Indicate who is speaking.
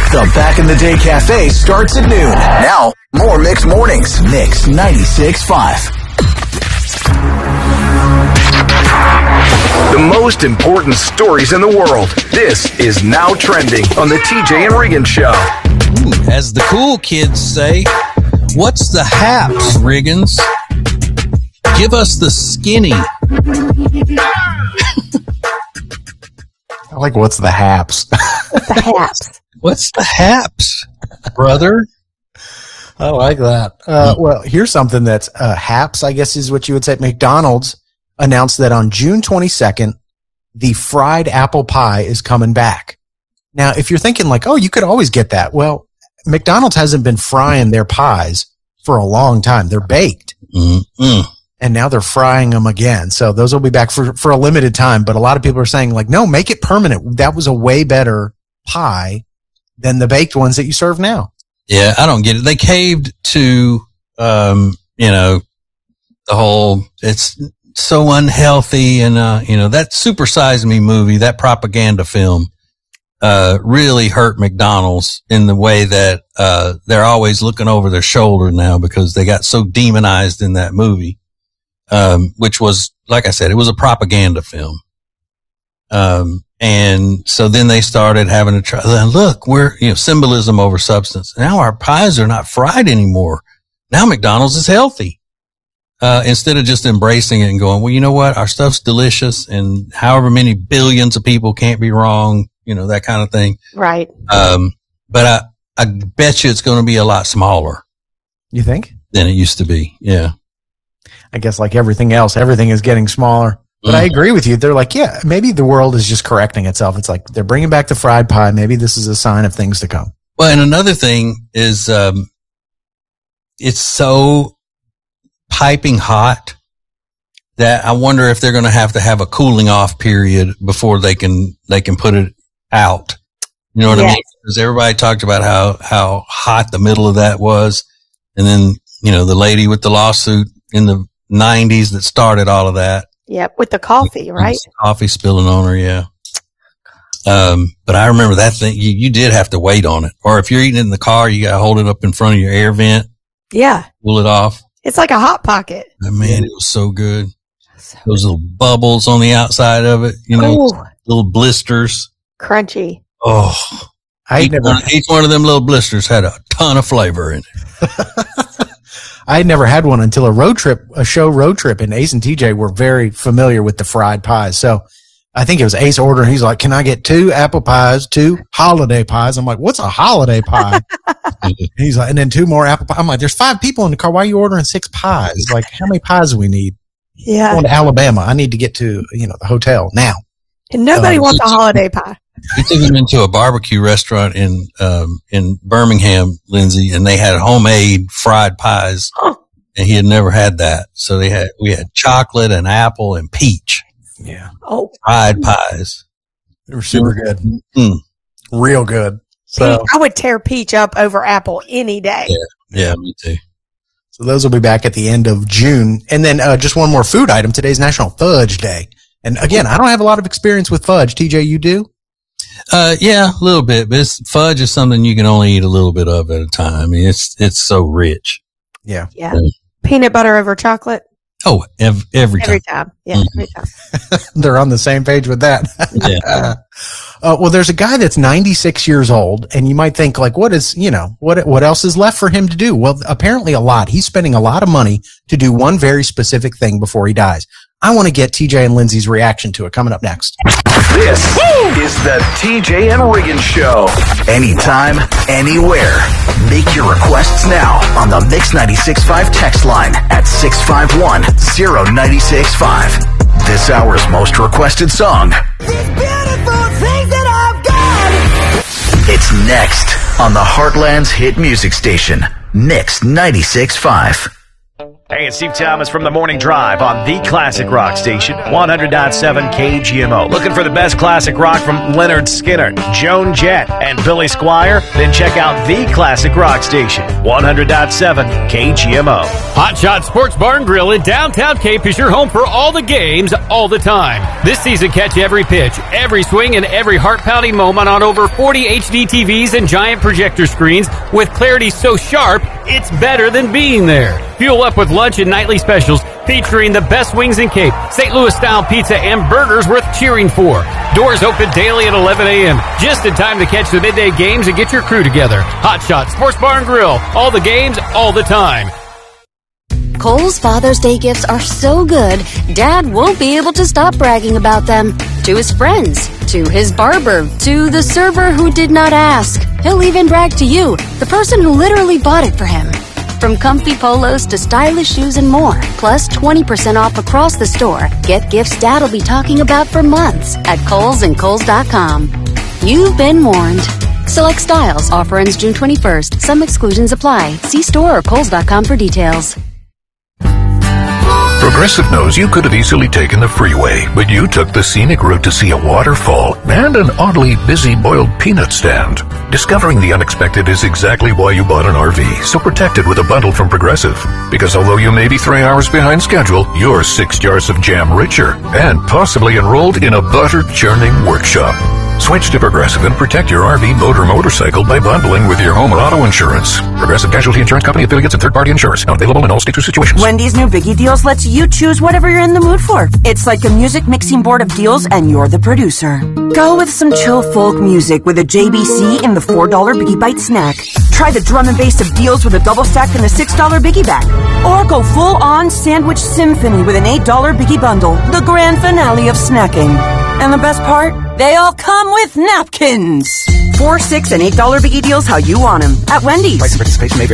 Speaker 1: The Back in the Day Cafe starts at noon. Now, more Mix Mornings. Mix 96.5. The most important stories in the world. This is Now Trending on the TJ and Riggins Show.
Speaker 2: Ooh, as the cool kids say, what's the haps, Riggins? Give us the skinny.
Speaker 3: I like what's the haps.
Speaker 4: What's the haps?
Speaker 2: What's the haps, brother?
Speaker 3: I like that. Well, here's something that's haps, I guess is what you would say. McDonald's announced that on June 22nd, the fried apple pie is coming back. Now, if you're thinking like, oh, you could always get that. Well, McDonald's hasn't been frying their pies for a long time. They're baked.
Speaker 2: Mm-hmm.
Speaker 3: And now they're frying them again. So those will be back for a limited time. But a lot of people are saying like, no, make it permanent. That was a way better pie than the baked ones that you serve now.
Speaker 2: Yeah, I don't get it. They caved to, the whole, it's so unhealthy. And, that Super Size Me movie, that propaganda film, really hurt McDonald's in the way that, they're always looking over their shoulder now because they got so demonized in that movie. Which was, like I said, it was a propaganda film. And so then they started having to try, look, we're, symbolism over substance. Now our pies are not fried anymore. Now McDonald's is healthy. Instead of just embracing it and going, well, you know what? Our stuff's delicious and however many billions of people can't be wrong, that kind of thing.
Speaker 4: Right.
Speaker 2: But I bet you it's going to be a lot smaller.
Speaker 3: You think?
Speaker 2: Than it used to be. Yeah.
Speaker 3: I guess like everything else, everything is getting smaller. But I agree with you. They're like, yeah, maybe the world is just correcting itself. It's like they're bringing back the fried pie. Maybe this is a sign of things to come.
Speaker 2: Well, and another thing is, it's so piping hot that I wonder if they're going to have a cooling off period before they can put it out. You know what I mean? Because everybody talked about how hot the middle of that was. And then, the lady with the lawsuit in the 90s that started all of that.
Speaker 4: Yep, with the coffee, right?
Speaker 2: Coffee spilling on her, yeah. But I remember that thing, you did have to wait on it. Or if you're eating it in the car, you got to hold it up in front of your air vent.
Speaker 4: Yeah.
Speaker 2: Pull it off.
Speaker 4: It's like a Hot Pocket.
Speaker 2: Man, it was so good. Those little bubbles on the outside of it, little blisters.
Speaker 4: Crunchy.
Speaker 2: Oh. Each one of them little blisters had a ton of flavor in it.
Speaker 3: I had never had one until a show road trip, and Ace and TJ were very familiar with the fried pies. So I think it was Ace ordering. He's like, can I get 2 apple pies, 2 holiday pies? I'm like, what's a holiday pie? He's like, and then 2 more apple pies. I'm like, there's 5 people in the car. Why are you ordering 6 pies? He's like, how many pies do we need?
Speaker 4: Yeah.
Speaker 3: I'm going to Alabama. I need to get to, the hotel now.
Speaker 4: And nobody wants a holiday pie.
Speaker 2: We took him into a barbecue restaurant in Birmingham, Lindsay, and they had homemade fried pies.
Speaker 4: Oh.
Speaker 2: And he had never had that. So we had chocolate and apple and peach.
Speaker 3: Yeah.
Speaker 4: Oh.
Speaker 2: Fried pies.
Speaker 3: They were super good.
Speaker 2: Mm.
Speaker 3: Real good. So
Speaker 4: I would tear peach up over apple any day.
Speaker 2: Yeah, me too.
Speaker 3: So those will be back at the end of June. And then just one more food item. Today's National Fudge Day. And again, I don't have a lot of experience with fudge. TJ, you do?
Speaker 2: Yeah, a little bit, but fudge is something you can only eat a little bit of at a time. I mean, it's so rich.
Speaker 3: Yeah.
Speaker 4: Yeah. Peanut butter over chocolate.
Speaker 2: Oh, every time.
Speaker 4: Every time. Yeah, every time.
Speaker 3: They're on the same page with that.
Speaker 2: Yeah.
Speaker 3: Well, there's a guy that's 96 years old, and you might think, like, what else is left for him to do? Well, apparently a lot. He's spending a lot of money to do one very specific thing before he dies. I want to get TJ and Lindsay's reaction to it coming up next.
Speaker 1: This is the TJ and Riggins Show. Anytime, anywhere. Make your requests now on the Mix 96.5 text line at 651-0965. This hour's most requested song.
Speaker 5: These beautiful things that I've got.
Speaker 1: It's next on the Heartland's hit music station, Mix 96.5.
Speaker 6: Hey, it's Steve Thomas from The Morning Drive on the Classic Rock Station, 100.7 KGMO. Looking for the best classic rock from Leonard Skinner, Joan Jett, and Billy Squier? Then check out the Classic Rock Station, 100.7 KGMO.
Speaker 7: Hot Shot Sports Bar and Grill in downtown Cape is your home for all the games, all the time. This season, catch every pitch, every swing, and every heart-pounding moment on over 40 HD TVs and giant projector screens with clarity so sharp, it's better than being there. Fuel up with lunch and nightly specials featuring the best wings in Cape, St. Louis-style pizza, and burgers worth cheering for. Doors open daily at 11 a.m., just in time to catch the midday games and get your crew together. Hot Shot Sports Bar and Grill. All the games, all the time.
Speaker 8: Kohl's Father's Day gifts are so good, Dad won't be able to stop bragging about them. To his friends, to his barber, to the server who did not ask. He'll even brag to you, the person who literally bought it for him. From comfy polos to stylish shoes and more, plus 20% off across the store. Get gifts Dad'll be talking about for months at Kohl's and Kohl's.com. You've been warned. Select styles. Offer ends June 21st. Some exclusions apply. See store or Kohl's.com for details.
Speaker 9: Progressive knows you could have easily taken the freeway, but you took the scenic route to see a waterfall and an oddly busy boiled peanut stand. Discovering the unexpected is exactly why you bought an RV, so protect it with a bundle from Progressive. Because although you may be 3 hours behind schedule, you're 6 jars of jam richer and possibly enrolled in a butter-churning workshop. Switch to Progressive and protect your RV, boat, or motorcycle by bundling with your home and auto insurance. Progressive Casualty Insurance Company, affiliates, and third-party insurers. Not available in all states or situations.
Speaker 10: Wendy's new Biggie Deals lets you choose whatever you're in the mood for. It's like a music mixing board of deals, and you're the producer. Go with some chill folk music with a JBC in the $4 Biggie Bite snack. Try the drum and bass of deals with a double stack and a $6 Biggie bag. Or go full-on sandwich symphony with an $8 Biggie bundle. The grand finale of snacking. And the best part? They all come with napkins. $4, $6, and $8 Biggie Deals how you want them. At Wendy's.
Speaker 1: Price and participation may vary.